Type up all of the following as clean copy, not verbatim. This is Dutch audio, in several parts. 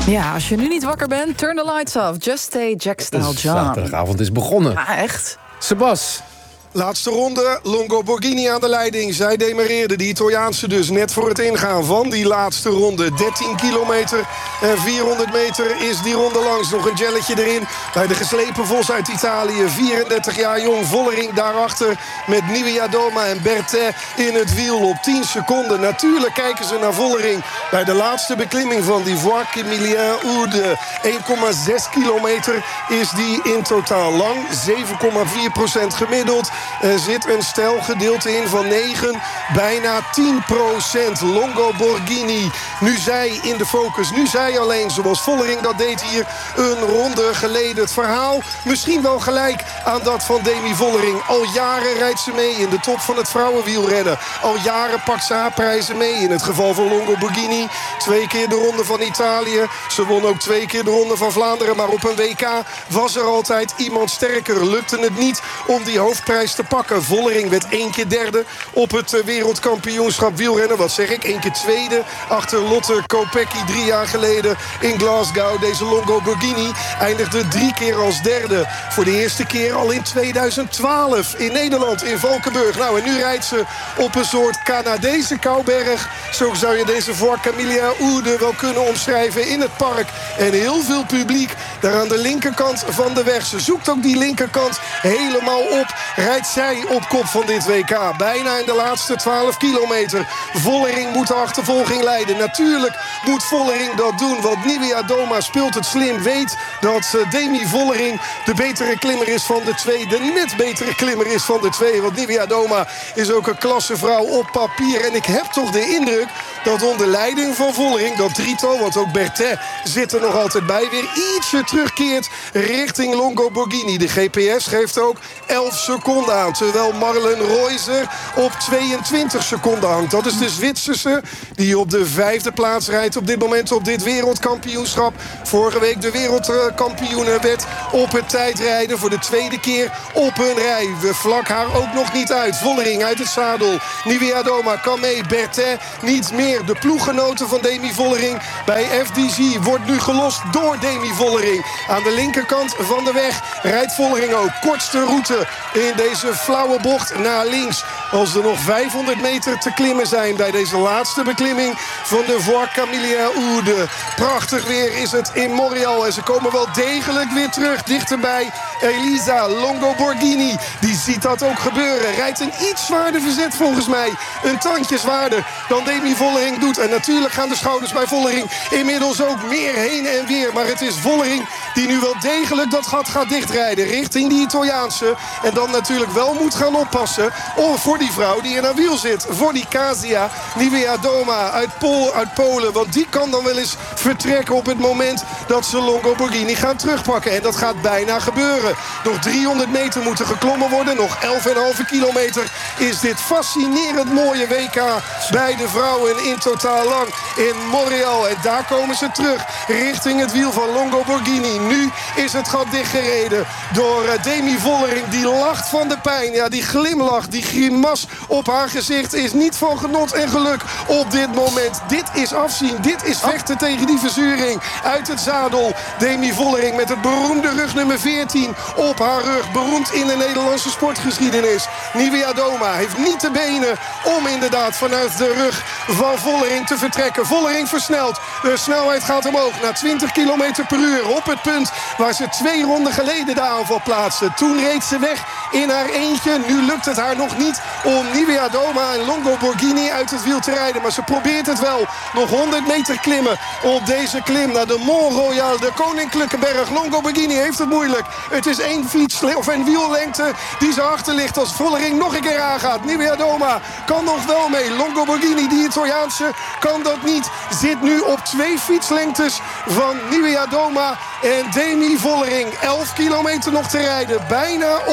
Ja, als je nu niet wakker bent, turn the lights off. Just stay Jack Style John. De zaterdagavond is begonnen. Ja, echt. Sebas. Laatste ronde, Longo Borghini aan de leiding. Zij demareerde, de Italiaanse dus, net voor het ingaan van die laatste ronde. 13 kilometer en 400 meter is die ronde langs. Nog een jelletje erin bij de geslepen vos uit Italië. 34 jaar jong, Vollering daarachter met Niewiadoma en Berthet in het wiel op 10 seconden. Natuurlijk kijken ze naar Vollering bij de laatste beklimming van die Voie Camillien Oude. 1,6 kilometer is die in totaal lang. 7,4% gemiddeld. Er zit een stelgedeelte in van 9, bijna 10%. Longo Borghini, nu zij in de focus. Nu zij alleen, zoals Vollering dat deed hier een ronde geleden. Het verhaal misschien wel gelijk aan dat van Demi Vollering. Al jaren rijdt ze mee in de top van het vrouwenwielrennen. Al jaren pakt ze haar prijzen mee. In het geval van Longo Borghini 2 keer de ronde van Italië. Ze won ook 2 keer de ronde van Vlaanderen. Maar op een WK was er altijd iemand sterker. Lukte het niet om die hoofdprijs te pakken. Vollering werd 1 keer derde op het wereldkampioenschap wielrennen. Wat zeg ik? 1 keer tweede achter Lotte Kopecky 3 jaar geleden in Glasgow. Deze Longo Borghini eindigde 3 keer als derde. Voor de eerste keer al in 2012 in Nederland, in Valkenburg. Nou, en nu rijdt ze op een soort Canadese kouberg. Zo zou je deze Voie Camillien Oude wel kunnen omschrijven in het park. En heel veel publiek daar aan de linkerkant van de weg. Ze zoekt ook die linkerkant helemaal op. Rijdt zij op kop van dit WK. Bijna in de laatste 12 kilometer. Vollering moet de achtervolging leiden. Natuurlijk moet Vollering dat doen. Want Niewiadoma speelt het slim. Weet dat Demi Vollering de betere klimmer is van de twee. De net betere klimmer is van de twee. Want Niewiadoma is ook een klassevrouw op papier. En ik heb toch de indruk dat onder leiding van Vollering, dat drietal, want ook Berthet zit er nog altijd bij, weer ietsje terugkeert richting Longo Borghini. De GPS geeft ook 11 seconden aan. Terwijl Marlen Reuser op 22 seconden hangt. Dat is de Zwitserse die op de 5e plaats rijdt op dit moment op dit wereldkampioenschap. Vorige week de wereldkampioene werd op het tijdrijden voor de 2e keer op hun rij. We vlak haar ook nog niet uit. Vollering uit het zadel. Niewiadoma kan mee. Berthet niet meer. De ploeggenoten van Demi Vollering bij FDG wordt nu gelost door Demi Vollering. Aan de linkerkant van de weg rijdt Vollering ook. Kortste route in deze flauwe bocht naar links. Als er nog 500 meter te klimmen zijn bij deze laatste beklimming van de Voie Camillien Oude. Prachtig weer is het in Montreal. En ze komen wel degelijk weer terug dichterbij. Elisa Longo Borghini, die ziet dat ook gebeuren. Rijdt een iets zwaarder verzet volgens mij. Een tandje zwaarder dan Demi Vollering doet. En natuurlijk gaan de schouders bij Vollering inmiddels ook meer heen en weer. Maar het is Vollering die nu wel degelijk dat gat gaat dichtrijden richting die Italiaanse. En dan natuurlijk wel moet gaan oppassen voor die vrouw die in haar wiel zit. Voor die Kasia Niewiadoma uit Polen. Want die kan dan wel eens vertrekken op het moment dat ze Longo Borghini gaan terugpakken. En dat gaat bijna gebeuren. Nog 300 meter moeten geklommen worden. Nog 11,5 kilometer is dit fascinerend mooie WK bij de vrouwen in totaal lang in Montreal. En daar komen ze terug richting het wiel van Longo Borghini. Nu is het gat dichtgereden door Demi Vollering. Die lacht van de pijn. Ja, die glimlach, die grimas op haar gezicht is niet van genot en geluk op dit moment. Dit is afzien. Dit is vechten tegen die verzuring. Uit het zadel. Demi Vollering met het beroemde rugnummer 14 op haar rug. Beroemd in de Nederlandse sportgeschiedenis. Niewiadoma heeft niet de benen om inderdaad vanuit de rug van Vollering te vertrekken. Vollering versnelt. De snelheid gaat omhoog naar 20 km per uur. Op het punt waar ze 2 ronden geleden de aanval plaatste. Toen reed ze weg in haar eentje. Nu lukt het haar nog niet om Niewiadoma en Longo Borghini uit het wiel te rijden. Maar ze probeert het wel. Nog 100 meter klimmen op deze klim naar de Mont Royal. De Koninklijke Berg. Longo Borghini heeft het moeilijk. Het is 1 wiellengte die ze achter ligt als Vollering nog een keer aangaat. Niewiadoma kan nog wel mee. Longo Borghini, die Italiaanse, kan dat niet. Zit nu op 2 fietslengtes van Niewiadoma en Demi Vollering. 11 kilometer nog te rijden. Bijna op de top.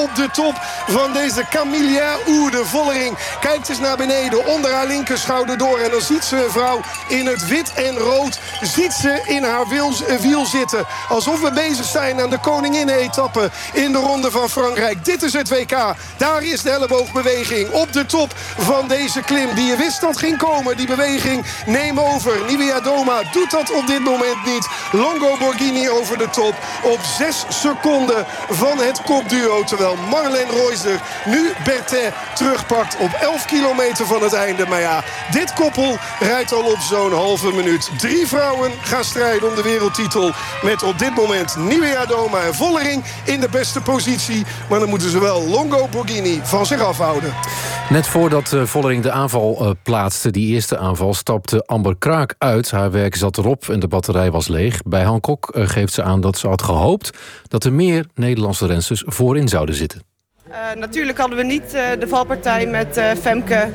top van deze Camilla Oede. Vollering kijkt eens naar beneden, onder haar linkerschouder door. En dan ziet ze een vrouw in het wit en rood. Ziet ze in haar wiel zitten. Alsof we bezig zijn aan de koninginnen-etappe in de Ronde van Frankrijk. Dit is het WK. Daar is de elleboogbeweging op de top van deze klim. Die je wist dat ging komen. Die beweging neem over. Nivea Doma doet dat op dit moment niet. Longo Borghini over de top op 6 seconden van het kopduo. Terwijl Marlen Reusder nu Berthet terugpakt op 11 kilometer van het einde. Maar ja, dit koppel rijdt al op zo'n halve minuut. 3 vrouwen gaan strijden om de wereldtitel. Met op dit moment Nivea Doma en Vollering in de beste positie. Maar dan moeten ze wel Longo Borghini van zich afhouden. Net voordat Vollering de aanval plaatste, die eerste aanval, stapte Amber Kraak uit. Haar werk zat erop en de batterij was leeg. Bij Hancock geeft ze aan dat ze had gehoopt dat er meer Nederlandse rensters voorin zouden zitten. Natuurlijk hadden we niet de valpartij met Femke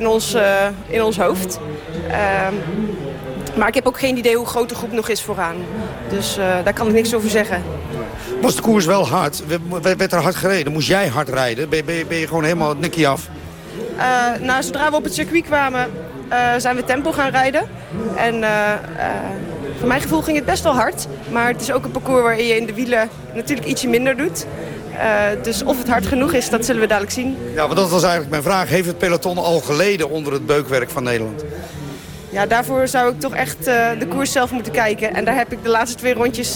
in ons hoofd. Maar ik heb ook geen idee hoe groot de groep nog is vooraan. Dus daar kan ik niks over zeggen. Was de koers wel hard? Werd er hard gereden? Moest jij hard rijden? Ben je gewoon helemaal het nikkie af? Zodra we op het circuit kwamen, zijn we tempo gaan rijden. En voor mijn gevoel ging het best wel hard. Maar het is ook een parcours waarin je in de wielen natuurlijk ietsje minder doet. Dus of het hard genoeg is, dat zullen we dadelijk zien. Ja, want dat was eigenlijk mijn vraag. Heeft het peloton al geleden onder het beukwerk van Nederland? Ja, daarvoor zou ik toch echt de koers zelf moeten kijken. En daar heb ik de laatste 2 rondjes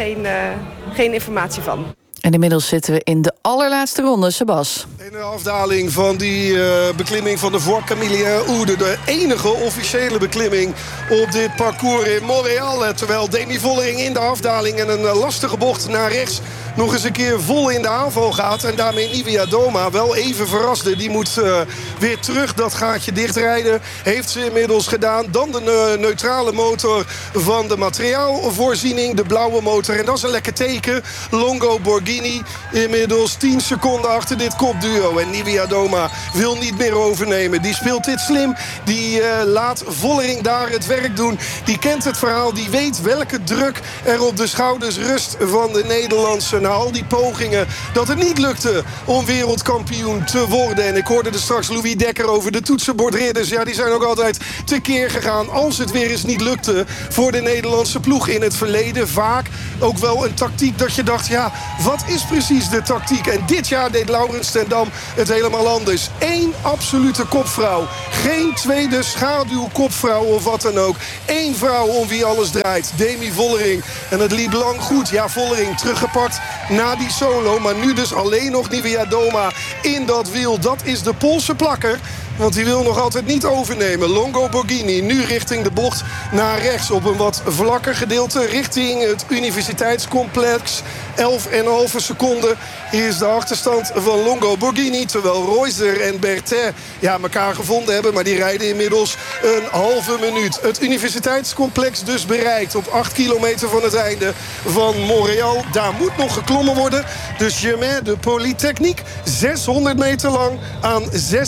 geen informatie van. En inmiddels zitten we in de allerlaatste ronde, Sebas. In de afdaling van die beklimming van de voor Camilla Oede. De enige officiële beklimming op dit parcours in Montréal. Terwijl Demi Vollering in de afdaling en een lastige bocht naar rechts nog eens een keer vol in de aanval gaat. En daarmee Nivea Doma wel even verraste. Die moet weer terug dat gaatje dichtrijden. Heeft ze inmiddels gedaan. Dan de neutrale motor van de materiaalvoorziening. De blauwe motor. En dat is een lekker teken. Longo Borghini inmiddels 10 seconden achter dit kopduo. En Nivea Doma wil niet meer overnemen. Die speelt dit slim. Die laat Vollering daar het werk doen. Die kent het verhaal. Die weet welke druk er op de schouders rust van de Nederlandse. Na al die pogingen dat het niet lukte om wereldkampioen te worden. En ik hoorde er straks Louis Dekker over de toetsenbordridders. Ja, die zijn ook altijd tekeer gegaan als het weer eens niet lukte voor de Nederlandse ploeg. In het verleden vaak ook wel een tactiek dat je dacht, ja, wat is precies de tactiek? En dit jaar deed Laurens ten Dam het helemaal anders. 1 absolute kopvrouw. Geen tweede schaduwkopvrouw of wat dan ook. 1 vrouw om wie alles draait. Demi Vollering. En het liep lang goed. Ja, Vollering teruggepakt na die solo. Maar nu dus alleen nog Nivea Doma in dat wiel. Dat is de Poolse plakker. Want die wil nog altijd niet overnemen. Longo Borghini nu richting de bocht naar rechts. Op een wat vlakker gedeelte richting het universiteitscomplex. 11,5 seconden is de achterstand van Longo Borghini. Terwijl Reusder en Berthet elkaar gevonden hebben. Maar die rijden inmiddels een halve minuut. Het universiteitscomplex dus bereikt. Op 8 kilometer van het einde van Montréal. Daar moet nog geklommen worden. De Chemin de Polytechnique. 600 meter lang aan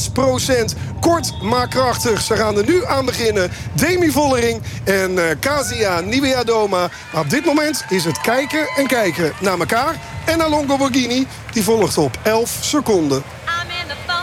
6%. Kort maar krachtig. Ze gaan er nu aan beginnen. Demi Vollering en Kasia Nivea Doma. Maar op dit moment is het kijken en kijken naar elkaar. En naar Longo Borghini. Die volgt op 11 seconden.